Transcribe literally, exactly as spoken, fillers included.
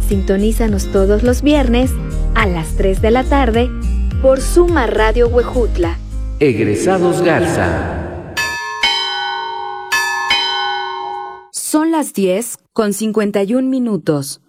Sintonízanos todos los viernes a las tres de la tarde por Suma Radio Huejutla. Egresados Garza. Son las diez con cincuenta y un minutos.